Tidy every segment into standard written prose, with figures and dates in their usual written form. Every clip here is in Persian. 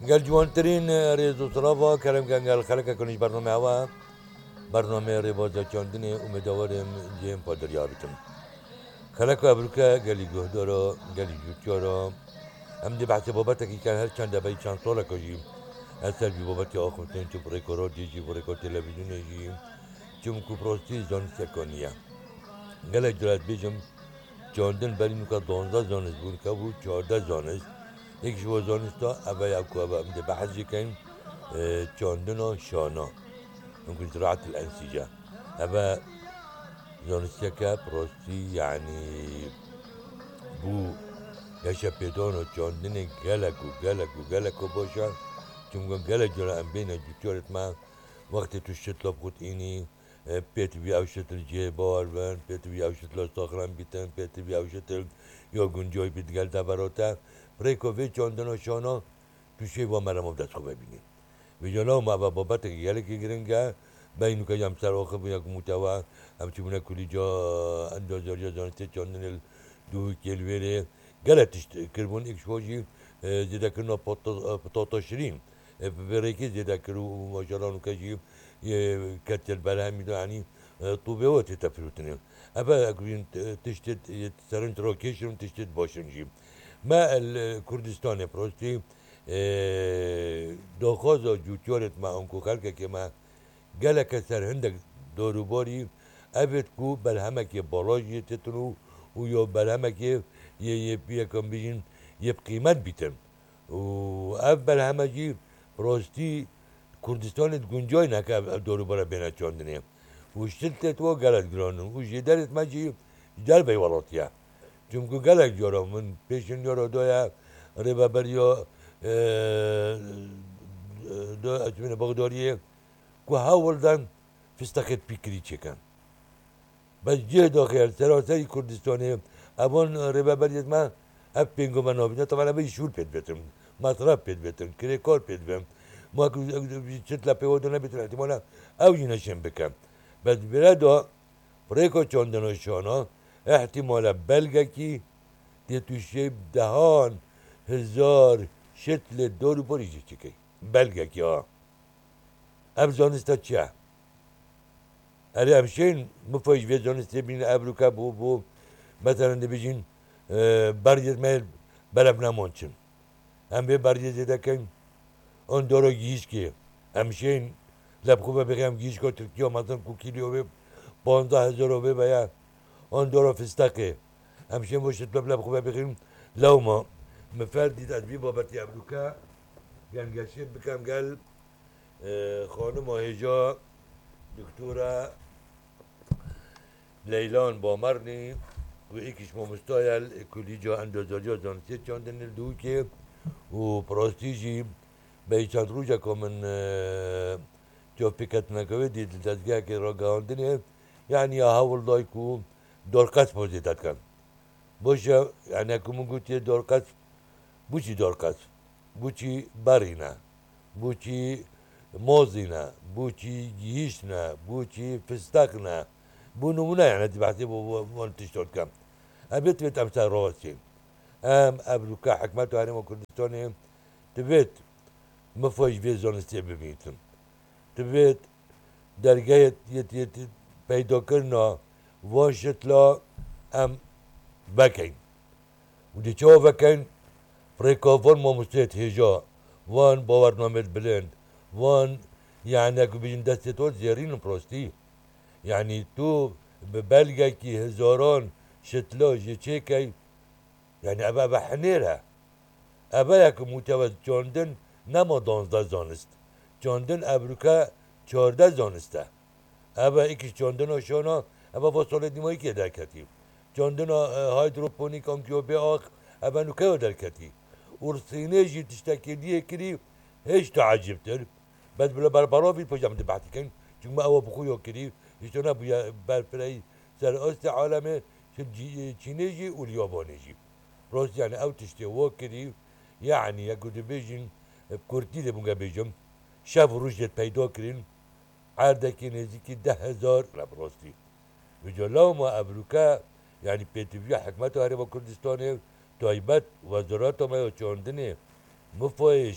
قال جوانترین ريزو طرافا كلام كان قال خلقه كنش برنامه هوا برنامه ريبازا چاندنه امیدوارم جیم پادریابتم خلقه ابروكا قالي جهدارا قالي جوتيارا هم دي بحث بابتك كان هر چند دبي چند ساله كجيم هسر بي بابتي آخرتين چو بريكو رادي جي بريكو تلفزيون جي چم كوبروستي زون سكونيا قال جرات بيجم چاندن بری نوكا 12 زانست بون که بود 14 زانست یک شو زانستا اوه یکو اوه امده بحثی کن چاندن و شانا ممكن زراعة الأنسجة أبا زانستيكا بروستي يعني بو ياشا بيدونو چاندن گلگو باشا چون گلگ جرا ام بين جوتيورت ما وقت تشت لبخوت إني بيت بي أوشت الجبار بن بيت بي أوشت لاستاخران بيتن بيت بي أوشت یا گنجای بیدگل دبراتا پریکو وی چاندن و شانا توشه با مرم دست خوب ببینیم ویجانا ما با بابت گله که گرنگه بینو که یم سر آخه بینه که متوا همچی بونه کلی جا اندازاریا زانسته چاندن دو کلویره گله تشت کربون ایک شواجی زیده کرنا پتاتا شرین بریکی زیده کرو ماجرانو که جی كتل بلا هم يعني طوبة وتتفروتني أبا أقولين تشتت سرنت روكيشن تشتت باشنجي ما الكردستان بروستي داخوزا جوتيورت ما أنكو خلقه که ما گلک سر هندك دوروباري أبد كو بالهمك بالاج يتتنو ويا بالهمك يكم بيجين يبقيمت بيتن و أب بالهمجي بروستي كردستان گنجای نکه دورو برا بینه چاندنه و شتلت و گلت گرانم و جدرت مجی جدر بی ولاتیه چونکو گلک جارا من پیشن یارا دویا ربا بریا دو اسمین بغداریه که هاولدن فستخت پیکری چکن بس جه داخل سراسری کردستانه اوان ربا بریت من هف پینگو من نابیده طبعا به شور پید بتم مطرب پید بتم کار پید بتم ما شتلا پیوادو نبیتون احتمالا اوجی نشم بکم بس بردا پریکو چاندن و شانا احتمالا بلگه کی دی توشه دهان هزار شتل دورو بریجی چکی بلگه کی ها اب زانستا چه اره همشین مفایش وی زانسته بین ابروکا بو مثلا نبیجین بریز میل برف نمانچن هم به بریز دکن اون دارو گیش که همشین لبخوبه بگم گیش که ترکیه مثلا کو کیلو به 15,000 به بیا اون دارو فستقه همشین باشد لبخوبه بگیم لو ما مفردید از بی بابتی امریکا گنگشید بکم گل خانم هجا دکتوره لیلان بامرنی و ایکش مستایل کلی جا اندازاریا زانسیت چاندن دو که و پراستیجی به چند روزه که من جو فکرت نکوی دید دستگاه که را گاندنه یعنی هاول دای کو دورقص پوزیدت کن باشه یعنی که من گوتی دورقص بوچی دورقص بوچی بارینا بوچی موزینا بوچی گیشنا بوچی فستقنا بو نمونه يعني دي بحثي بو تشتغل كم أبيت بيت أمثال روسي أبلوكا حكمته هاني وكردستاني تبيت مفوش في زونستي ببيتم تبيت درجة يت پیدا کرنا واشت لا ام بکن و دی چه بکن پریکافون ما مستید هجا وان باورنامه بلند وان يعني اكو بيجن دستتو زيرين بروستي يعني تو ببلغة كي هزاران شتلا جيكي يعني ابا بحنيرها ابا يكو متوز جاندن نما 12 زانست جاندن ابروكا 14 زانسته ابا ایکش جاندن آشانا ابا فاصله دیمایی که درکتی جاندن هایدروپونیک آنکیوبی آخ ابا نوکه درکتی ورسینه جی تشتکیلیه کری هیچ تعجبتر بس بلا بربرافی پجام ده بحثی کن چون ما او بخویا کری هیچونا بیا برپرای سر است عالمه شد چینه جی و الياباني جي راست يعني او تشتي وكري يعني يقول بيجن بكورتي ده بونجا بيجم شافوا رجلة پیدا کرین عردکی نزدیکی 10,000 لبراستی و جلو ما امریکا يعني پیتویا حکمت هاری با کردستان تایبت وزارت ما چاندنه مفایش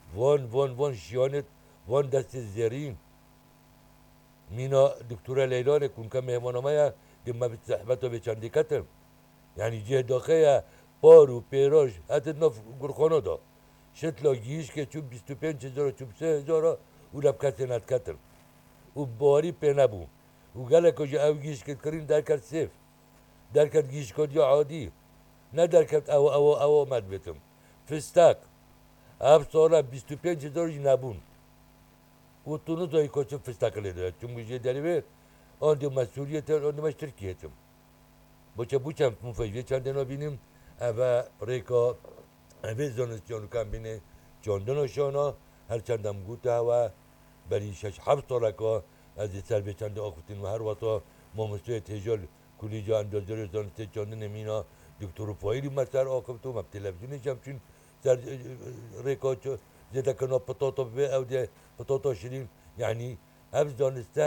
وان شیانت وان دست زیرین مینا دکتوره لیلان کن که مهمانامه دم زحمت و بچندی کتم یعنی جه داخل پارو پیراش حتی نف گرخانه دا شتلا گیش که چوب 25,000 چوب 3,000 او لب کسی کتم و باری پی نبو و گله کجا او گیش کت کرین در کرد سیف در کرد گیش کد یا عادی نه در کرد او مد بیتم فستق اب سالا 25,000 نبون و تو نزایی کچم فستق لیده چون گوشه دلیوه آن دی مسئولیت آن دی مش ترکیتم بوچم مفیدی چندین بینیم اوه ریکا اوه زانستیانو کم بینه چندین شانا هر چندم گوته هوا بری 6-7 ساله که از سر به چند آخوتین و هر وقتا مامستوی تیجال کلی جا اندازه زانستی چندین مینا دکتر فایلی مسر آخوتو مب تلویزیونی جم چون سر ریکا چو زیده کنا پتاتا به او ده پتاتا شیرین یعنی هف زانسته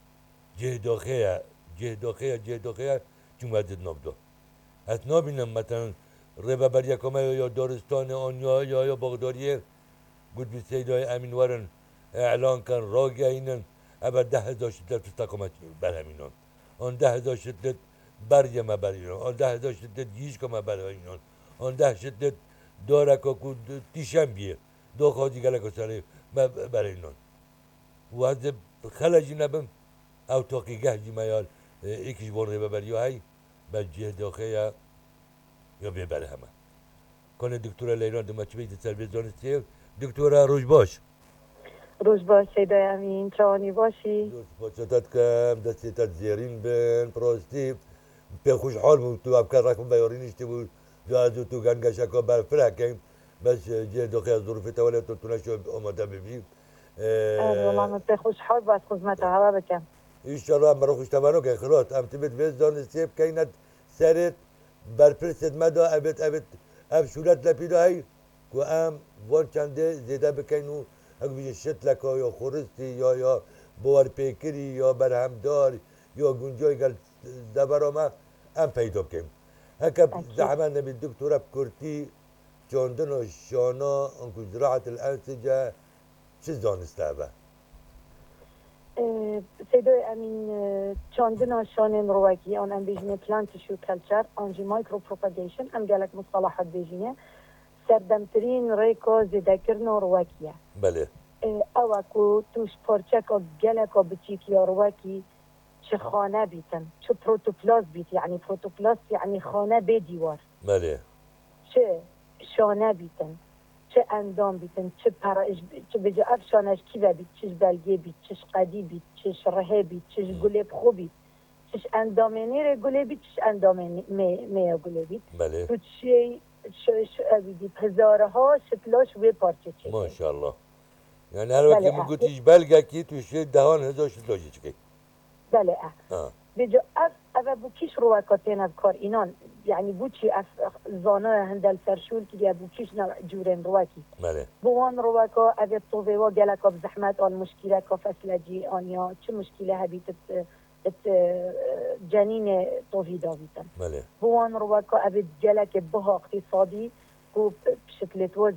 جه داخیه چون وزد نبدا از نبینم مثلا ربا بر یکمه یا دارستان آنیا یا باغداریه گود بی سیدای امین ورن اعلان کن راگه اینن اول 10,000 شدت فستقامت بر همینان آن 10,000 شدت برگمه بر اینان آن 10,000 شدت گیش کمه بر اینان آن 10 شدت داره که تیشم بیه دو خواهدی گله که سره بر اینان و از خلجی نبم او تاقی گهجی میال ایکیش بون ربا بر یا هی بجه داخل یا ببره همه کنه دکتر لیلان دو مچه بیت سر بیزانستی دکتر روش باش روز باش سیدای امین چانی باشی دوست باشتت کم دستیتت زیرین بین پراستی پی خوشحال بود تو افکار رکم بیارینیشتی بود جازو تو گنگشکا برفرکیم بس جه داخل ظروفی تولی تو نشو آماده ببین والله من پی خوشحال باید خدمت هوا بکم ایشالله مرا خوش تمنو که خلاص ام تبت ویز دانستی بکیند سرت برپرست مدا ابت اب شولت لپیدا هی که ام وان چنده زیده بکنو اگه بیشه شتلکا یا خورستی یا بوار پیکری یا برهمدار یا گنجای گل دبرامه ام پیدا بکن هکا زحمه نبی دکتوره بکرتی چاندن و شانا انکو زراعة الانسجه چه دانسته به؟ سیدای امین چاندن شانن رواکی آن ام بیجنه پلانت شو کلچر آنجی مایکرو پروپاگیشن ام گلک مصطلحات بیجنه سردمترین ریکا زیدکرن رواکیه بله اوه که توش پارچکا گلکا بچیکیا رواکی چه خانه بیتن چه پروتوپلاز بیت یعنی پروتوپلاز یعنی خانه به دیوار بله چه شانه بیتن چه اندام بیتن چه بجا افشانش کی بیت چش بلگه بیت چش قدی بیت چش رهه بیت چش گلب خوب بیت چش اندامنی ره گله بیت چش اندامنی میا گله بیت بله تو چی بیدی هزاره ها شکلاش و پارچه چه ماشاءالله یعنی هر وقتی من گوتیش بلگه کی توش دهان هزار شتلاجی چکی بله بجا اف بو کیش روکاتین از کار اینان یعنی بو چی زانه هندل سرشول که بو کیش جورن رواکی بله بوان رواکا اوه طوفه و گلکا بزحمت آن مشکله که فسلجی آن یا چه مشکله هبیت جنین طوفی داویتن بله بوان رواکا اوه گلک بها اقتصادی و بشکلت و